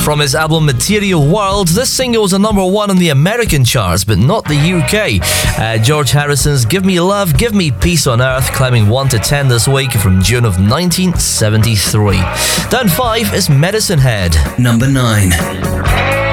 From his album Material World, this single was a number 1 on the American charts, but not the UK. George Harrison's Give Me Love, Give Me Peace on Earth, climbing 1 to 10 this week from June of 1973. Down 5 is Medicine Head. Number 9.